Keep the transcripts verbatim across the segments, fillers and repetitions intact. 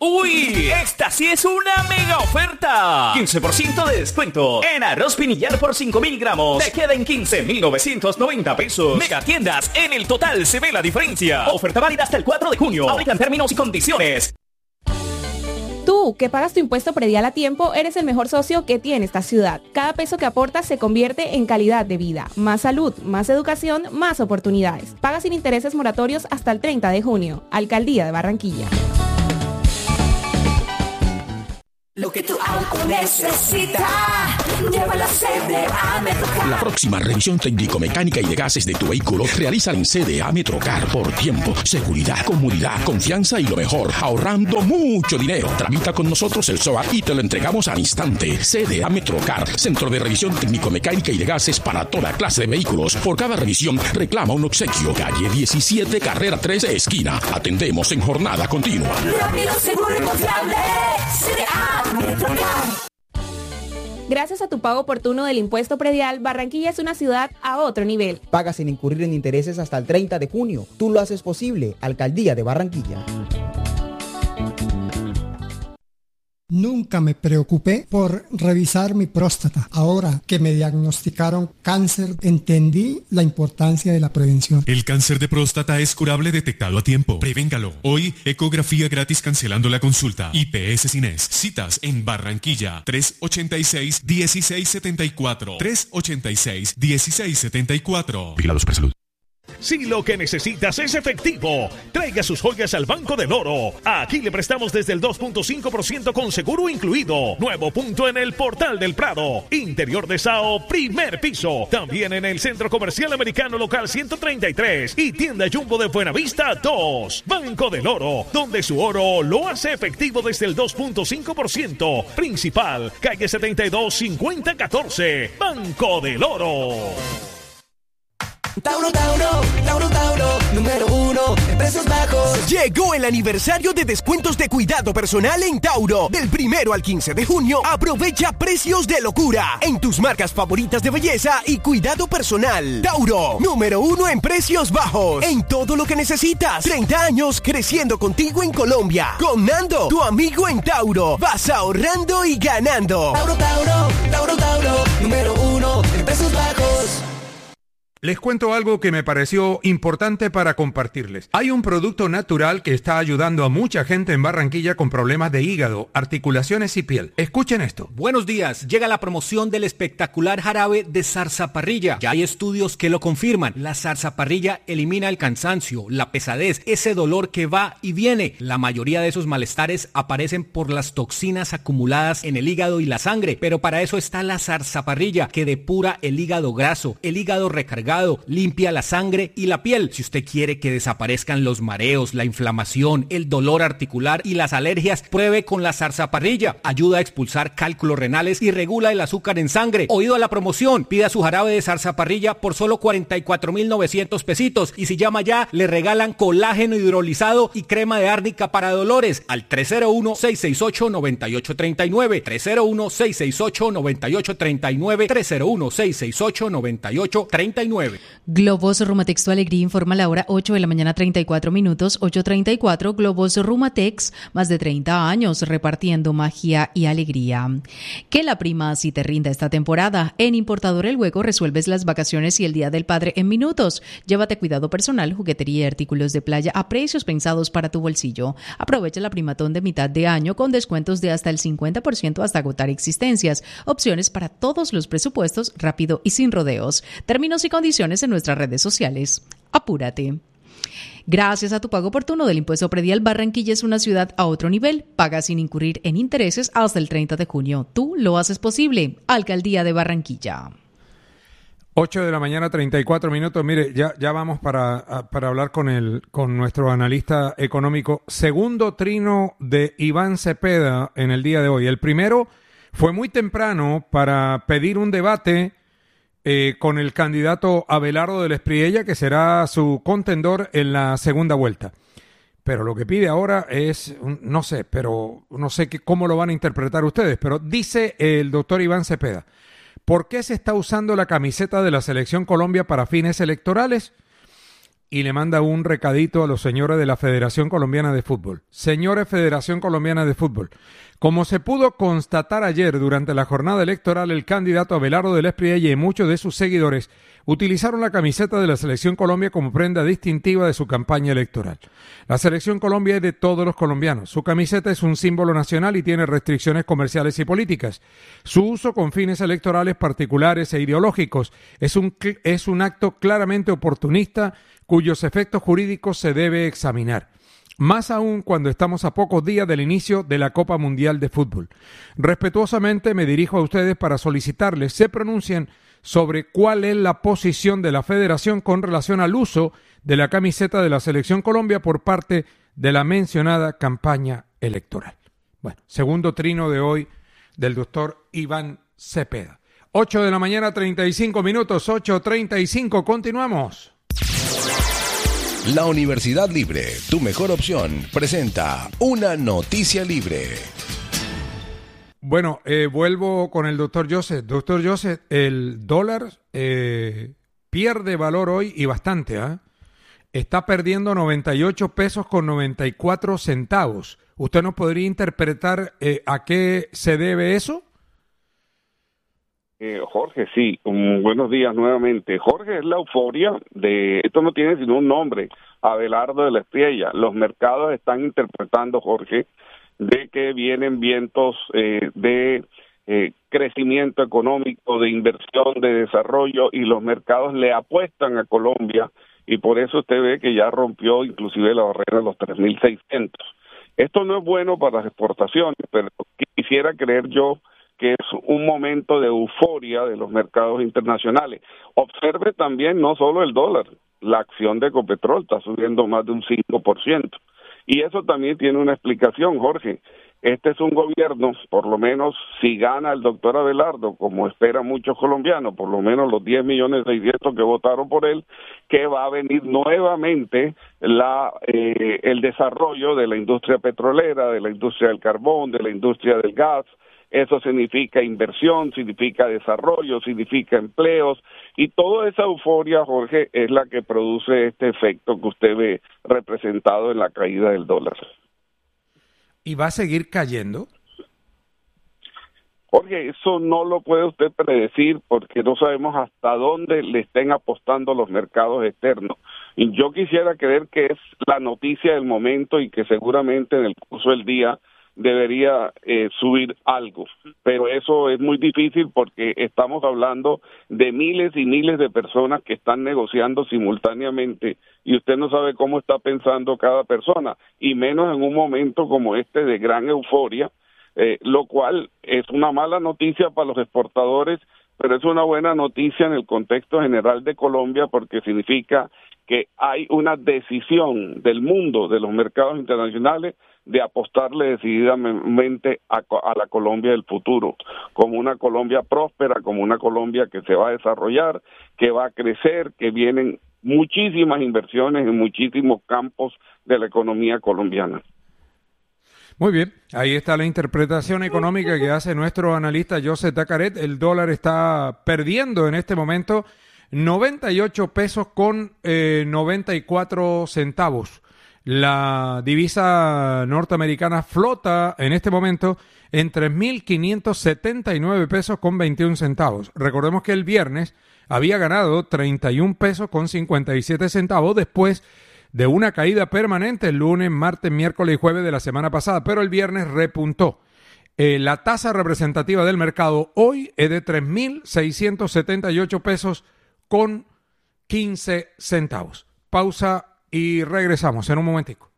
¡Uy! ¡Esta sí es una mega oferta! quince por ciento de descuento en arroz pinillar por cinco mil gramos. Te queda en quince mil novecientos noventa pesos. Mega tiendas, en el total se ve la diferencia. Oferta válida hasta el cuatro de junio. Aplican términos y condiciones. Tú, que pagas tu impuesto predial a tiempo, eres el mejor socio que tiene esta ciudad. Cada peso que aportas se convierte en calidad de vida. Más salud, más educación, más oportunidades. Paga sin intereses moratorios hasta el treinta de junio. Alcaldía de Barranquilla. Lo que tu auto necesita, llévalo a C D A Metrocar. La próxima revisión técnico-mecánica y de gases de tu vehículo realizan en C D A Metrocar por tiempo, seguridad, comodidad, confianza y lo mejor, ahorrando mucho dinero. Tramita con nosotros el S O A y te lo entregamos al instante. C D A Metrocar, Centro de Revisión Técnico-Mecánica y de Gases para toda clase de vehículos. Por cada revisión reclama un obsequio. Calle diecisiete, carrera tres, esquina. Atendemos en jornada continua. Rápido, seguro y confiable. C D A. Gracias a tu pago oportuno del impuesto predial, Barranquilla es una ciudad a otro nivel. Paga sin incurrir en intereses hasta el treinta de junio. Tú lo haces posible. Alcaldía de Barranquilla. Nunca me preocupé por revisar mi próstata. Ahora que me diagnosticaron cáncer, entendí la importancia de la prevención. El cáncer de próstata es curable detectado a tiempo. Prevéngalo. Hoy, ecografía gratis cancelando la consulta. I P S Cines. Citas en Barranquilla. tres ochenta y seis, dieciséis setenta y cuatro. tres ochenta y seis, dieciséis setenta y cuatro. Vigilados por salud. Si lo que necesitas es efectivo, traiga sus joyas al Banco del Oro. Aquí le prestamos desde el dos punto cinco por ciento con seguro incluido. Nuevo punto en el Portal del Prado. Interior de Sao, primer piso. También en el Centro Comercial Americano Local ciento treinta y tres y Tienda Jumbo de Buenavista dos. Banco del Oro, donde su oro lo hace efectivo desde el dos punto cinco por ciento. Principal, calle setenta y dos, cincuenta catorce. Banco del Oro. Tauro, Tauro, Tauro, Tauro, número uno en precios bajos. Llegó el aniversario de descuentos de cuidado personal en Tauro. Del primero al quince de junio, aprovecha precios de locura en tus marcas favoritas de belleza y cuidado personal. Tauro, número uno en precios bajos. En todo lo que necesitas. treinta años creciendo contigo en Colombia. Con Nando, tu amigo en Tauro. Vas ahorrando y ganando. Tauro, Tauro, Tauro, Tauro, número uno en precios bajos. Les cuento algo que me pareció importante para compartirles. Hay un producto natural que está ayudando a mucha gente en Barranquilla con problemas de hígado, articulaciones y piel. Escuchen esto. Buenos días. Llega la promoción del espectacular jarabe de zarzaparrilla. Ya hay estudios que lo confirman. La zarzaparrilla elimina el cansancio, la pesadez, ese dolor que va y viene. La mayoría de esos malestares aparecen por las toxinas acumuladas en el hígado y la sangre. Pero para eso está la zarzaparrilla, que depura el hígado graso, el hígado recargado, limpia la sangre y la piel. Si usted quiere que desaparezcan los mareos, la inflamación, el dolor articular y las alergias, pruebe con la zarzaparrilla. Ayuda a expulsar cálculos renales y regula el azúcar en sangre. Oído a la promoción, pida su jarabe de zarzaparrilla por solo cuarenta y cuatro mil novecientos pesitos. Y si llama ya, le regalan colágeno hidrolizado y crema de árnica para dolores al tres cero uno, seis seis ocho, nueve ocho tres nueve, tres cero uno, seis seis ocho, nueve ocho tres nueve, tres cero uno, seis seis ocho, nueve ocho tres nueve. Globos Rumatex Tu Alegría informa la hora ocho de la mañana treinta y cuatro minutos, ocho treinta y cuatro. Globos Rumatex, más de treinta años repartiendo magia y alegría. Que la prima sí te rinda esta temporada. En Importador El Hueco resuelves las vacaciones y el Día del Padre en minutos. Llévate cuidado personal, juguetería y artículos de playa a precios pensados para tu bolsillo. Aprovecha la primatón de mitad de año con descuentos de hasta el cincuenta por ciento hasta agotar existencias. Opciones para todos los presupuestos, rápido y sin rodeos. Términos y condiciones en nuestras redes sociales. Apúrate. Gracias a tu pago oportuno del impuesto predial, Barranquilla es una ciudad a otro nivel. Paga sin incurrir en intereses hasta el treinta de junio. Tú lo haces posible. Alcaldía de Barranquilla. ocho de la mañana, treinta y cuatro minutos. Mire, ya, ya vamos para, para hablar con, el, con nuestro analista económico. Segundo trino de Iván Cepeda en el día de hoy. El primero fue muy temprano para pedir un debate Eh, con el candidato Abelardo del Espriella, que será su contendor en la segunda vuelta. Pero lo que pide ahora es, no sé, pero no sé qué, cómo lo van a interpretar ustedes, pero dice el doctor Iván Cepeda, ¿por qué se está usando la camiseta de la Selección Colombia para fines electorales? y le manda un recadito a los señores de la Federación Colombiana de Fútbol. Señores Federación Colombiana de Fútbol, como se pudo constatar ayer durante la jornada electoral, el candidato Abelardo del Espriella y muchos de sus seguidores utilizaron la camiseta de la Selección Colombia como prenda distintiva de su campaña electoral. La Selección Colombia es de todos los colombianos. Su camiseta es un símbolo nacional y tiene restricciones comerciales y políticas. Su uso con fines electorales particulares e ideológicos es un, es un acto claramente oportunista cuyos efectos jurídicos se debe examinar. Más aún cuando estamos a pocos días del inicio de la Copa Mundial de Fútbol. Respetuosamente me dirijo a ustedes para solicitarles se pronuncien sobre cuál es la posición de la Federación con relación al uso de la camiseta de la Selección Colombia por parte de la mencionada campaña electoral. Bueno, segundo trino de hoy del doctor Iván Cepeda. ocho de la mañana, treinta y cinco minutos, ocho treinta y cinco, continuamos. La Universidad Libre, tu mejor opción, presenta una noticia libre. Bueno, eh, vuelvo con el doctor Joseph. Doctor Joseph, el dólar eh, pierde valor hoy y bastante, ¿ah? ¿eh? Está perdiendo noventa y ocho pesos con noventa y cuatro centavos. ¿Usted nos podría interpretar eh, a qué se debe eso? Eh, Jorge, sí, um, buenos días nuevamente. Jorge, es la euforia de, esto no tiene sino un nombre, Abelardo de la Espriella. Los mercados están interpretando, Jorge, de que vienen vientos eh, de eh, crecimiento económico, de inversión, de desarrollo, y los mercados le apuestan a Colombia, y por eso usted ve que ya rompió inclusive la barrera de los tres mil seiscientos. Esto no es bueno para las exportaciones, pero quisiera creer yo que es un momento de euforia de los mercados internacionales. Observe también no solo el dólar, la acción de Ecopetrol está subiendo más de un cinco por ciento. Y eso también tiene una explicación, Jorge. Este es un gobierno, por lo menos si gana el doctor Abelardo, como esperan muchos colombianos, por lo menos los diez millones seiscientos que votaron por él, que va a venir nuevamente la eh, el desarrollo de la industria petrolera, de la industria del carbón, de la industria del gas. Eso significa inversión, significa desarrollo, significa empleos, y toda esa euforia, Jorge, es la que produce este efecto que usted ve representado en la caída del dólar. ¿Y va a seguir cayendo? Jorge, eso no lo puede usted predecir porque no sabemos hasta dónde le estén apostando los mercados externos. Y yo quisiera creer que es la noticia del momento y que seguramente en el curso del día debería eh, subir algo, pero eso es muy difícil porque estamos hablando de miles y miles de personas que están negociando simultáneamente y usted no sabe cómo está pensando cada persona, y menos en un momento como este de gran euforia, eh, lo cual es una mala noticia para los exportadores, pero es una buena noticia en el contexto general de Colombia porque significa que hay una decisión del mundo, de los mercados internacionales, de apostarle decididamente a, a la Colombia del futuro, como una Colombia próspera, como una Colombia que se va a desarrollar, que va a crecer, que vienen muchísimas inversiones en muchísimos campos de la economía colombiana. Muy bien, ahí está la interpretación económica que hace nuestro analista Joseph Tacaret. El dólar está perdiendo en este momento noventa y ocho pesos con eh, noventa y cuatro centavos. La divisa norteamericana flota en este momento en tres mil quinientos setenta y nueve pesos con veintiún centavos. Recordemos que el viernes había ganado treinta y un pesos con cincuenta y siete centavos después de una caída permanente el lunes, martes, miércoles y jueves de la semana pasada, pero el viernes repuntó. Eh, la tasa representativa del mercado hoy es de tres mil seiscientos setenta y ocho pesos con quince centavos. Pausa y regresamos en un momentico.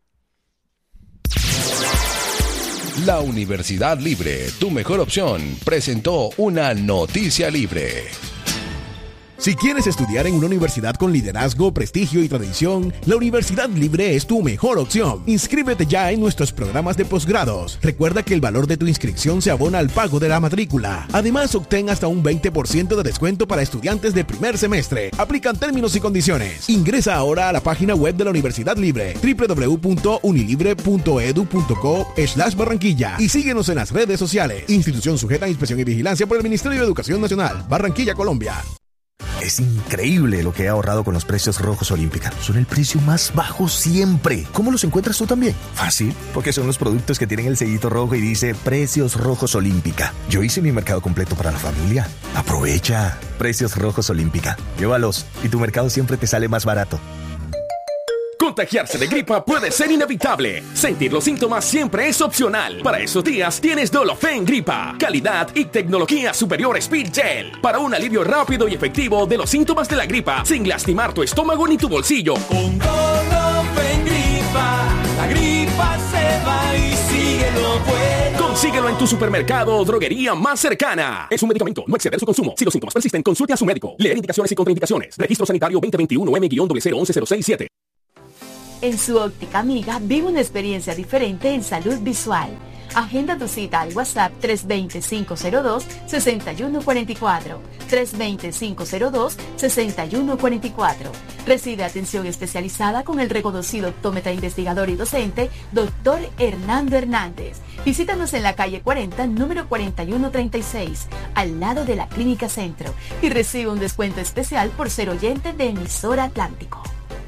La Universidad Libre, tu mejor opción, presentó una noticia libre. Si quieres estudiar en una universidad con liderazgo, prestigio y tradición, la Universidad Libre es tu mejor opción. Inscríbete ya en nuestros programas de posgrados. Recuerda que el valor de tu inscripción se abona al pago de la matrícula. Además, obtén hasta un veinte por ciento de descuento para estudiantes de primer semestre. Aplican términos y condiciones. Ingresa ahora a la página web de la Universidad Libre, doble u doble u doble u punto unilibre punto edu punto co slash Barranquilla, y síguenos en las redes sociales. Institución sujeta a inspección y vigilancia por el Ministerio de Educación Nacional, Barranquilla, Colombia. Es increíble lo que he ahorrado con los precios rojos Olímpica. Son el precio más bajo siempre. ¿Cómo los encuentras tú también? Fácil, porque son los productos que tienen el sellito rojo y dice Precios Rojos Olímpica. Yo hice mi mercado completo para la familia. Aprovecha. Precios Rojos Olímpica. Llévalos y tu mercado siempre te sale más barato. Contagiarse de gripa puede ser inevitable. Sentir los síntomas siempre es opcional. Para esos días tienes Dolofen Gripa. Calidad y tecnología superior Speed Gel. Para un alivio rápido y efectivo de los síntomas de la gripa sin lastimar tu estómago ni tu bolsillo. Con Dolofen Gripa, la gripa se va y sigue lo bueno. Consíguelo en tu supermercado o droguería más cercana. Es un medicamento, no exceder su consumo. Si los síntomas persisten, consulte a su médico. Leer indicaciones y contraindicaciones. Registro sanitario veinte veintiuno M cero cero once cero seis siete. En su óptica amiga vive una experiencia diferente en salud visual. Agenda tu cita al WhatsApp tres dos cero, cinco cero dos, seis uno cuatro cuatro, tres dos cero, cinco cero dos, seis uno cuatro cuatro. Recibe atención especializada con el reconocido optómetra investigador y docente, doctor Hernando Hernández. Visítanos en la calle cuarenta, número cuarenta y uno treinta y seis, al lado de la Clínica Centro, y recibe un descuento especial por ser oyente de Emisora Atlántico.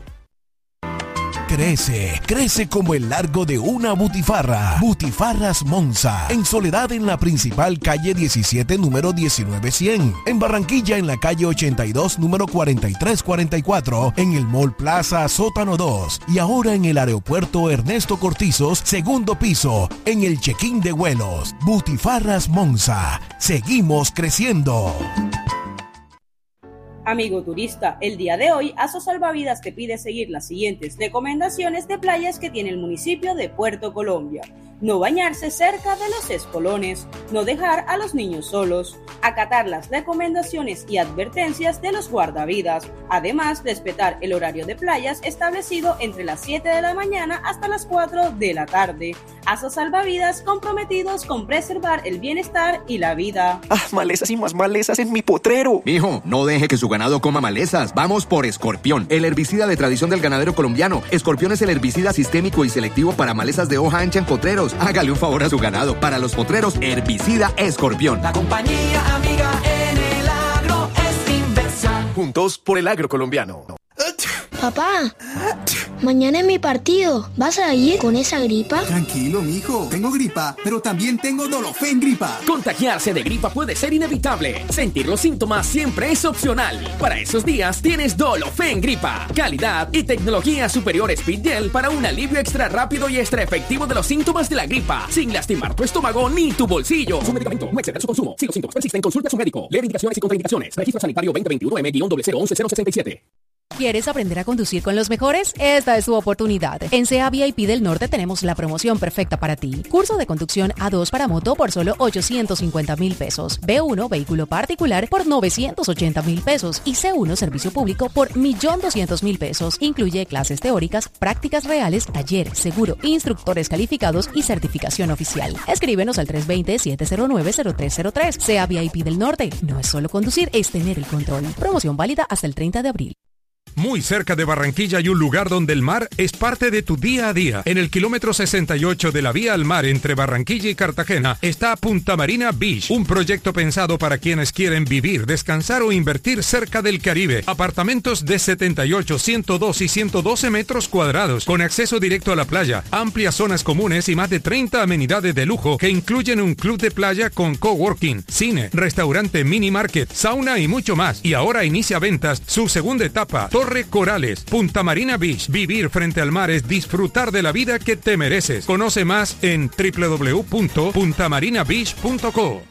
Crece, crece como el largo de una butifarra. Butifarras Monza. En Soledad, en la principal calle diecisiete, número diecinueve cien. En Barranquilla, en la calle ochenta y dos, número cuarenta y tres cuarenta y cuatro. En el Mall Plaza, sótano dos. Y ahora en el aeropuerto Ernesto Cortizos, segundo piso. En el check-in de vuelos. Butifarras Monza. Seguimos creciendo. Amigo turista, el día de hoy Aso Salvavidas te pide seguir las siguientes recomendaciones de playas que tiene el municipio de Puerto Colombia. No bañarse cerca de los espolones, no dejar a los niños solos, acatar las recomendaciones y advertencias de los guardavidas, además respetar el horario de playas establecido entre las siete de la mañana hasta las cuatro de la tarde. Aso Salvavidas, comprometidos con preservar el bienestar y la vida. Ah, malezas y más malezas en mi potrero. Mijo, no deje que su ganado coma malezas. Vamos por Escorpión, el herbicida de tradición del ganadero colombiano. Escorpión es el herbicida sistémico y selectivo para malezas de hoja ancha en potreros. Hágale un favor a su ganado. Para los potreros, herbicida Escorpión. La compañía amiga en el agro es Inversa. Juntos por el agro colombiano. Papá, mañana es mi partido. ¿Vas a ir con esa gripa? Tranquilo, mijo. Tengo gripa, pero también tengo Dolofen Gripa. Contagiarse de gripa puede ser inevitable. Sentir los síntomas siempre es opcional. Para esos días tienes Dolofen Gripa. Calidad y tecnología superior Speed Gel para un alivio extra rápido y extra efectivo de los síntomas de la gripa, sin lastimar tu estómago ni tu bolsillo. Su medicamento, no exceder su consumo. Si los síntomas persisten, consulte a su médico. Leer indicaciones y contraindicaciones. Registro sanitario veinte veintiuno M cero cero once cero seis siete. ¿Quieres aprender a conducir con los mejores? Esta es tu oportunidad. En C E A V I P del Norte tenemos la promoción perfecta para ti. Curso de conducción A dos para moto por solo ochocientos cincuenta mil pesos. B uno vehículo particular por novecientos ochenta mil pesos. Y C uno servicio público por un millón doscientos mil pesos. Incluye clases teóricas, prácticas reales, taller, seguro, instructores calificados y certificación oficial. Escríbenos al tres dos cero, siete cero nueve, cero tres cero tres. C E A V I P del Norte. No es solo conducir, es tener el control. Promoción válida hasta el treinta de abril. Muy cerca de Barranquilla hay un lugar donde el mar es parte de tu día a día. En el kilómetro sesenta y ocho de la vía al mar entre Barranquilla y Cartagena está Punta Marina Beach, un proyecto pensado para quienes quieren vivir, descansar o invertir cerca del Caribe. Apartamentos de setenta y ocho, ciento dos y ciento doce metros cuadrados, con acceso directo a la playa, amplias zonas comunes y más de treinta amenidades de lujo que incluyen un club de playa con coworking, cine, restaurante, mini market, sauna y mucho más. Y ahora inicia ventas su segunda etapa, Torre Corales, Punta Marina Beach. Vivir frente al mar es disfrutar de la vida que te mereces. Conoce más en doble u doble u doble u punto punta marina beach punto co.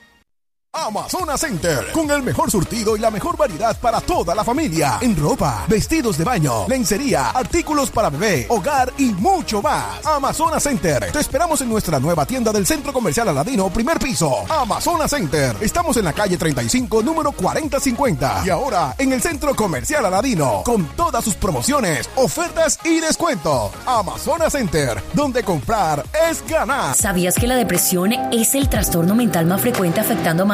Amazonas Center, con el mejor surtido y la mejor variedad para toda la familia, en ropa, vestidos de baño, lencería, artículos para bebé, hogar y mucho más. Amazonas Center, te esperamos en nuestra nueva tienda del Centro Comercial Aladino, primer piso. Amazonas Center, estamos en la calle treinta y cinco, número cuarenta cincuenta, y ahora en el Centro Comercial Aladino, con todas sus promociones, ofertas y descuentos. Amazonas Center, donde comprar es ganar. ¿Sabías que la depresión es el trastorno mental más frecuente afectando a más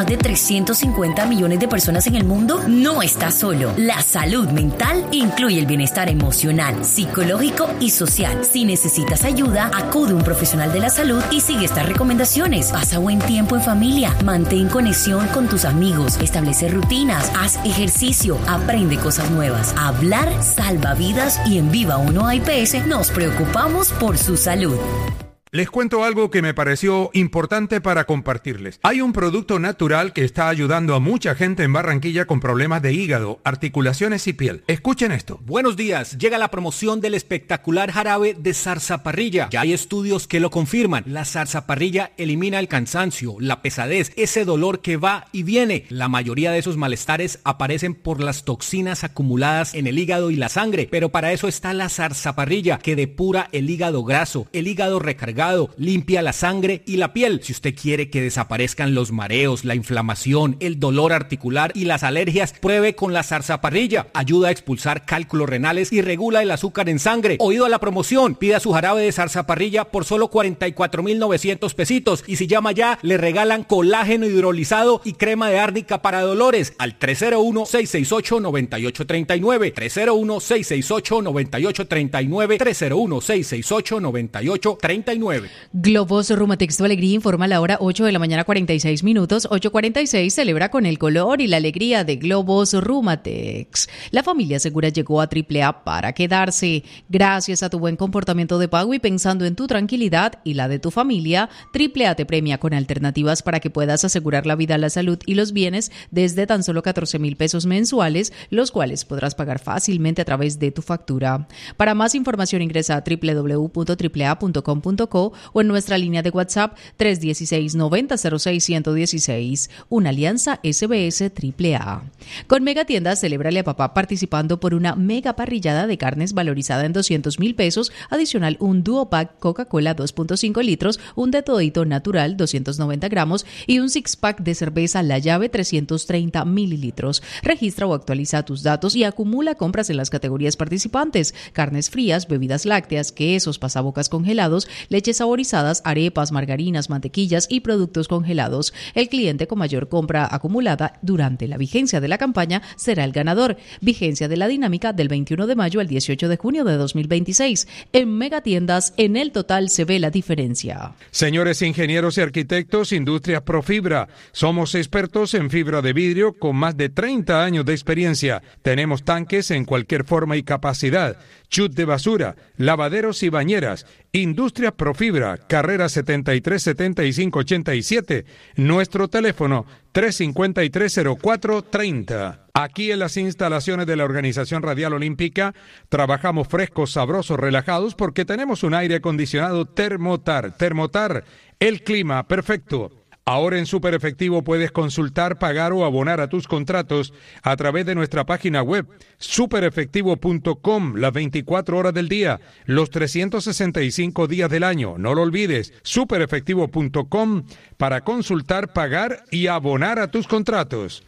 más de trescientos cincuenta millones de personas en el mundo? No estás solo. La salud mental incluye el bienestar emocional, psicológico y social. Si necesitas ayuda, acude a un profesional de la salud y sigue estas recomendaciones. Pasa buen tiempo en familia, mantén conexión con tus amigos, establece rutinas, haz ejercicio, aprende cosas nuevas. Hablar salva vidas y en Viva uno I P S nos preocupamos por su salud. Les cuento algo que me pareció importante para compartirles. Hay un producto natural que está ayudando a mucha gente en Barranquilla con problemas de hígado, articulaciones y piel. Escuchen esto. Buenos días. Llega la promoción del espectacular jarabe de zarzaparrilla. Ya hay estudios que lo confirman. La zarzaparrilla elimina el cansancio, la pesadez, ese dolor que va y viene. La mayoría de esos malestares aparecen por las toxinas acumuladas en el hígado y la sangre. Pero para eso está la zarzaparrilla, que depura el hígado graso, el hígado recargado, limpia la sangre y la piel. Si usted quiere que desaparezcan los mareos, la inflamación, el dolor articular y las alergias, pruebe con la zarzaparrilla. Ayuda a expulsar cálculos renales y regula el azúcar en sangre. Oído a la promoción, pida su jarabe de zarzaparrilla por solo cuarenta y cuatro mil novecientos pesitos. Y si llama ya, le regalan colágeno hidrolizado y crema de árnica para dolores al tres cero uno, seis seis ocho, nueve ocho tres nueve, tres cero uno, seis seis ocho, nueve ocho tres nueve, tres cero uno, seis seis ocho, nueve ocho tres nueve. Globos Rumatex Tu Alegría informa a la hora ocho de la mañana cuarenta y seis minutos. ocho cuarenta y seis celebra con el color y la alegría de Globos Rumatex. La familia segura llegó a Triple A para quedarse. Gracias a tu buen comportamiento de pago y pensando en tu tranquilidad y la de tu familia, Triple A te premia con alternativas para que puedas asegurar la vida, la salud y los bienes desde tan solo catorce mil pesos mensuales, los cuales podrás pagar fácilmente a través de tu factura. Para más información ingresa a doble u doble u doble u punto triple a punto com punto co o en nuestra línea de WhatsApp tres uno seis, noventa cero seis, uno uno seis. Una alianza S B S Triple A. Con Mega Tiendas, celébrale a papá participando por una mega parrillada de carnes valorizada en doscientos mil pesos, adicional un Duo Pack Coca-Cola dos punto cinco litros, un de todito natural doscientos noventa gramos y un six pack de cerveza La Llave trescientos treinta mililitros. Registra o actualiza tus datos y acumula compras en las categorías participantes: carnes frías, bebidas lácteas, quesos, pasabocas congelados, leches saborizadas, arepas, margarinas, mantequillas y productos congelados. El cliente con mayor compra acumulada durante la vigencia de la campaña será el ganador. Vigencia de la dinámica del veintiuno de mayo al dieciocho de junio de dos mil veintiséis. En Megatiendas, en el total se ve la diferencia. Señores ingenieros y arquitectos, Industrias Profibra. Somos expertos en fibra de vidrio con más de treinta años de experiencia. Tenemos tanques en cualquier forma y capacidad, chut de basura, lavaderos y bañeras. Industrias Profibra, carrera setenta y tres setenta y cinco ochenta y siete. Nuestro teléfono tres cinco tres, cero cuatro tres cero. Aquí en las instalaciones de la Organización Radial Olímpica trabajamos frescos, sabrosos, relajados porque tenemos un aire acondicionado Termotar. Termotar, el clima perfecto. Ahora en Super Efectivo puedes consultar, pagar o abonar a tus contratos a través de nuestra página web super efectivo punto com, las veinticuatro horas del día, los trescientos sesenta y cinco días del año. No lo olvides, super efectivo punto com para consultar, pagar y abonar a tus contratos.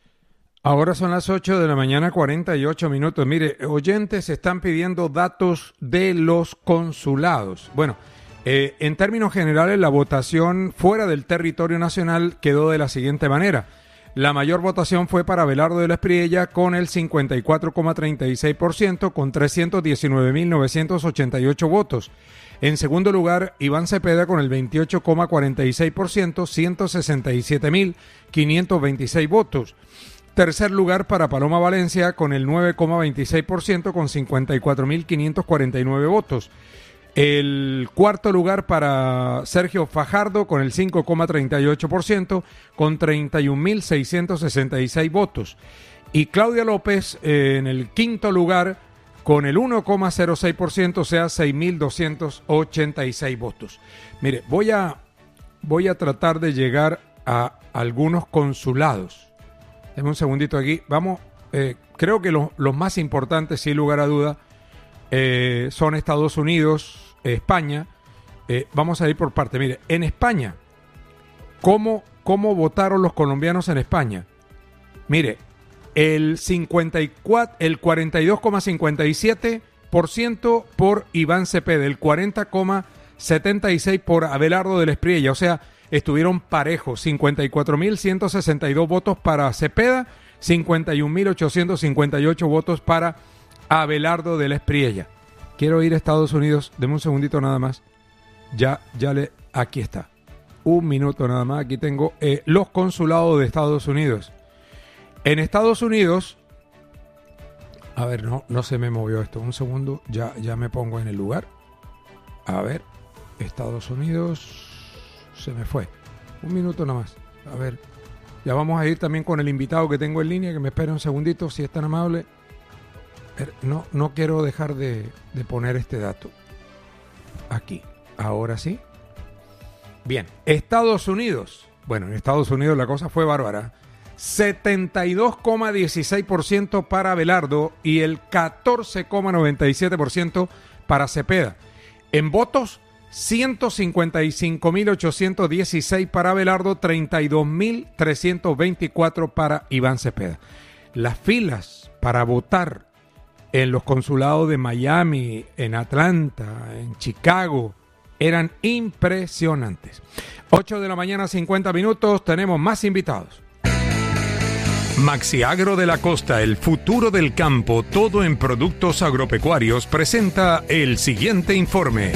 Ahora son las ocho de la mañana, cuarenta y ocho minutos. Mire, oyentes están pidiendo datos de los consulados. Bueno, Eh, en términos generales, la votación fuera del territorio nacional quedó de la siguiente manera. La mayor votación fue para Abelardo de la Espriella con el cincuenta y cuatro coma treinta y seis por ciento con trescientos diecinueve mil novecientos ochenta y ocho votos. En segundo lugar, Iván Cepeda con el veintiocho coma cuarenta y seis por ciento, ciento sesenta y siete mil quinientos veintiséis votos. Tercer lugar para Paloma Valencia con el nueve coma veintiséis por ciento con cincuenta y cuatro mil quinientos cuarenta y nueve votos. El cuarto lugar para Sergio Fajardo con el cinco coma treinta y ocho por ciento con treinta y un mil seiscientos sesenta y seis votos. Y Claudia López eh, en el quinto lugar con el uno coma cero seis por ciento, o sea, seis mil doscientos ochenta y seis votos. Mire, voy a, voy a tratar de llegar a algunos consulados. Deme un segundito aquí. Vamos, eh, creo que los, los más importantes, sin lugar a duda, Eh, son Estados Unidos, eh, España. Eh, vamos a ir por parte. Mire, en España, ¿cómo, ¿cómo votaron los colombianos en España? Mire, el, cincuenta y cuatro, el cuarenta y dos coma cincuenta y siete por ciento por Iván Cepeda, el cuarenta coma setenta y seis por Abelardo de la Espriella, o sea, estuvieron parejos, cincuenta y cuatro mil ciento sesenta y dos votos para Cepeda, cincuenta y un mil ochocientos cincuenta y ocho votos para Abelardo de la Espriella. Quiero ir a Estados Unidos, deme un segundito nada más. Ya, ya le, aquí está. Un minuto nada más, aquí tengo eh, los consulados de Estados Unidos. En Estados Unidos, a ver, no, no se me movió esto, un segundo, ya, ya me pongo en el lugar. A ver, Estados Unidos, se me fue. Un minuto nada más, a ver. Ya vamos a ir también con el invitado que tengo en línea, que me espere un segundito, si es tan amable. No, no quiero dejar de, de poner este dato. Aquí, ahora sí. Bien, Estados Unidos. Bueno, en Estados Unidos la cosa fue bárbara. setenta y dos coma dieciséis por ciento para Abelardo y el catorce coma noventa y siete por ciento para Cepeda. En votos, ciento cincuenta y cinco mil ochocientos dieciséis para Abelardo, treinta y dos mil trescientos veinticuatro para Iván Cepeda. Las filas para votar en los consulados de Miami, en Atlanta, en Chicago, eran impresionantes. ocho de la mañana, cincuenta minutos, tenemos más invitados. Maxiagro de la Costa, el futuro del campo, todo en productos agropecuarios, presenta el siguiente informe.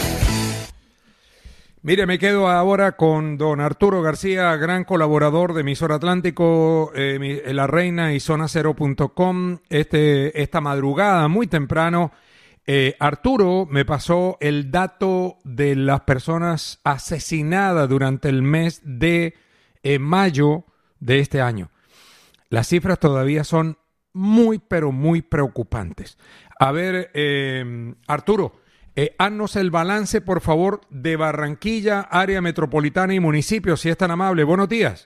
Mire, me quedo ahora con don Arturo García, gran colaborador de Emisor Atlántico, eh, La Reina y Zona Cero punto com. Este, esta madrugada, muy temprano, eh, Arturo me pasó el dato de las personas asesinadas durante el mes de eh, mayo de este año. Las cifras todavía son muy, pero muy preocupantes. A ver, eh, Arturo, eh, haznos el balance, por favor, de Barranquilla, área metropolitana y municipio, si es tan amable. Buenos días.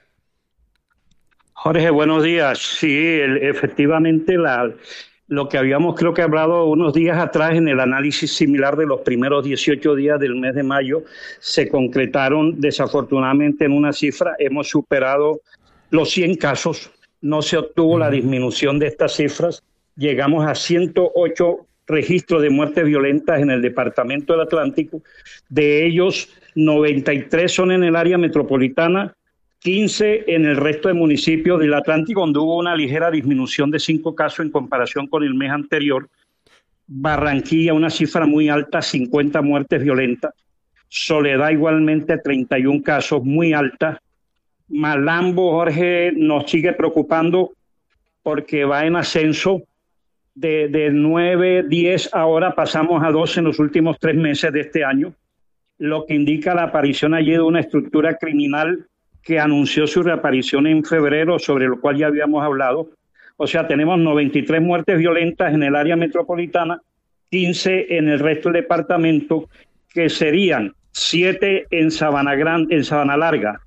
Jorge, buenos días. Sí, el, efectivamente, la, lo que habíamos creo que hablado unos días atrás en el análisis similar de los primeros dieciocho días del mes de mayo, se concretaron desafortunadamente en una cifra. Hemos superado los cien casos. No se obtuvo la disminución de estas cifras. Llegamos a ciento ocho registros de muertes violentas en el departamento del Atlántico. De ellos, noventa y tres son en el área metropolitana, quince en el resto de municipios del Atlántico, donde hubo una ligera disminución de cinco casos en comparación con el mes anterior. Barranquilla, una cifra muy alta, cincuenta muertes violentas. Soledad, igualmente, treinta y un casos, muy alta. Malambo, Jorge, nos sigue preocupando porque va en ascenso de, de nueve, diez, ahora pasamos a doce en los últimos tres meses de este año, lo que indica la aparición allí de una estructura criminal que anunció su reaparición en febrero, sobre lo cual ya habíamos hablado. O sea, tenemos noventa y tres muertes violentas en el área metropolitana, quince en el resto del departamento, que serían siete en Sabana Grande, en Sabana Larga,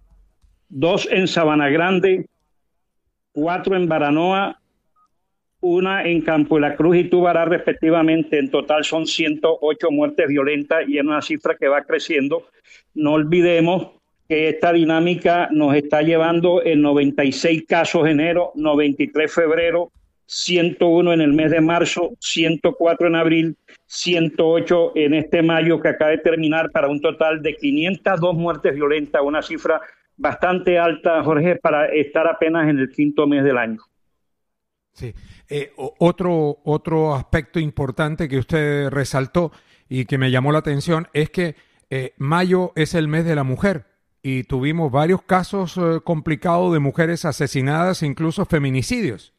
dos en Sabana Grande, cuatro en Baranoa, una en Campo de la Cruz y Tubará respectivamente. En total son ciento ocho muertes violentas y es una cifra que va creciendo. No olvidemos que esta dinámica nos está llevando en noventa y seis casos en enero, noventa y tres febrero, ciento uno en el mes de marzo, ciento cuatro en abril, ciento ocho en este mayo que acaba de terminar, para un total de quinientas dos muertes violentas, una cifra bastante alta, Jorge, para estar apenas en el quinto mes del año. Sí. Eh, otro, otro aspecto importante que usted resaltó y que me llamó la atención es que eh, mayo es el mes de la mujer y tuvimos varios casos eh, complicados de mujeres asesinadas, incluso feminicidios.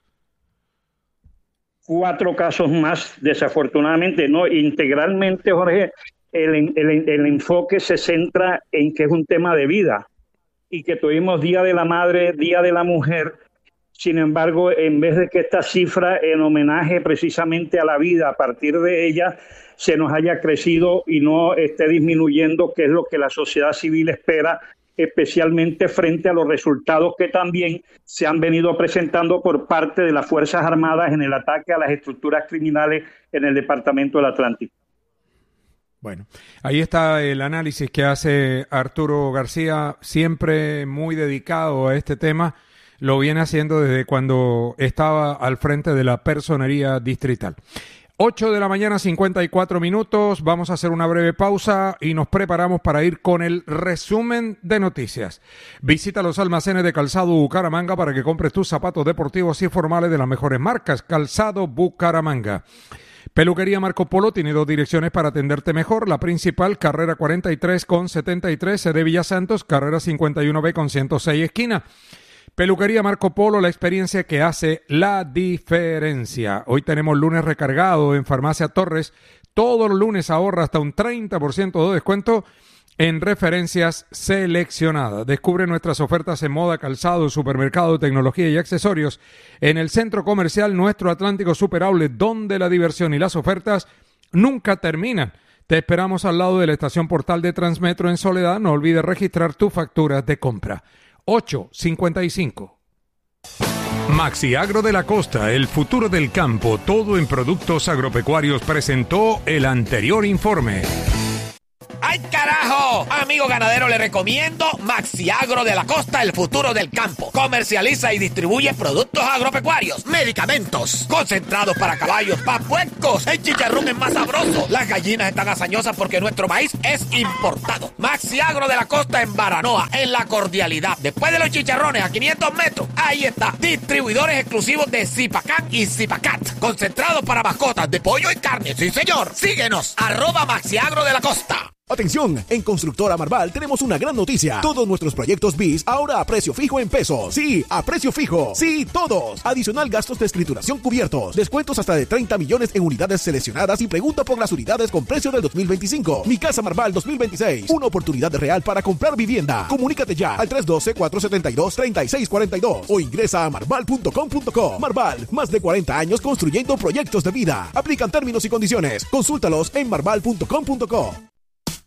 Cuatro casos más, desafortunadamente, no integralmente, Jorge. El, el, el enfoque se centra en que es un tema de vida y que tuvimos Día de la Madre, Día de la Mujer. Sin embargo, en vez de que esta cifra en homenaje precisamente a la vida a partir de ella se nos haya crecido y no esté disminuyendo, que es lo que la sociedad civil espera, especialmente frente a los resultados que también se han venido presentando por parte de las Fuerzas Armadas en el ataque a las estructuras criminales en el departamento del Atlántico. Bueno, ahí está el análisis que hace Arturo García, siempre muy dedicado a este tema. Lo viene haciendo desde cuando estaba al frente de la personería distrital. ocho de la mañana, cincuenta y cuatro minutos. Vamos a hacer una breve pausa y nos preparamos para ir con el resumen de noticias. Visita los almacenes de Calzado Bucaramanga para que compres tus zapatos deportivos y formales de las mejores marcas. Calzado Bucaramanga. Peluquería Marco Polo tiene dos direcciones para atenderte mejor. La principal, carrera cuarenta y tres con setenta y tres, C D Villa Santos, carrera cincuenta y uno B con ciento seis, esquina. Peluquería Marco Polo, la experiencia que hace la diferencia. Hoy tenemos lunes recargado en Farmacia Torres. Todos los lunes ahorra hasta un treinta por ciento de descuento en referencias seleccionadas. Descubre nuestras ofertas en moda, calzado, supermercado, tecnología y accesorios en el Centro Comercial Nuestro Atlántico Super Outlet, donde la diversión y las ofertas nunca terminan. Te esperamos al lado de la estación Portal de Transmetro en Soledad. No olvides registrar tus facturas de compra. ocho cincuenta y cinco. Maxi Agro de la Costa, el futuro del campo, todo en productos agropecuarios, presentó el anterior informe. ¡Ay, carajo! Amigo ganadero, le recomiendo Maxi Agro de la Costa, el futuro del campo. Comercializa y distribuye productos agropecuarios, medicamentos, concentrados para caballos, para puercos. El chicharrón es más sabroso. Las gallinas están hazañosas porque nuestro maíz es importado. Maxi Agro de la Costa en Baranoa, en La Cordialidad. Después de los chicharrones, a quinientos metros, ahí está. Distribuidores exclusivos de Zipacán y Zipacat. Concentrados para mascotas de pollo y carne. Sí, señor. Síguenos. Arroba Maxi Agro de la Costa. Atención, en Constructora Marval tenemos una gran noticia. Todos nuestros proyectos B I S ahora a precio fijo en pesos. Sí, a precio fijo. Sí, todos. Adicional gastos de escrituración cubiertos. Descuentos hasta de treinta millones en unidades seleccionadas y pregunta por las unidades con precio del dos mil veinticinco. Mi Casa Marval dos mil veintiséis. Una oportunidad real para comprar vivienda. Comunícate ya al tres uno dos, cuatro siete dos, tres seis cuatro dos o ingresa a marval punto com punto co. Marval, más de cuarenta años construyendo proyectos de vida. Aplican términos y condiciones. Consúltalos en marval punto com punto co.